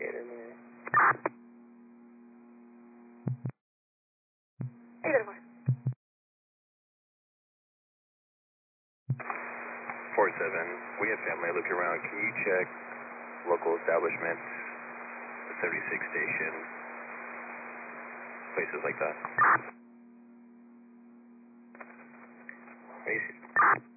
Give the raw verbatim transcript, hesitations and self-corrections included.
located there. eight oh four. four seven, we have family looking around. Can you check local establishments, the thirty-six station, places like that? Macy.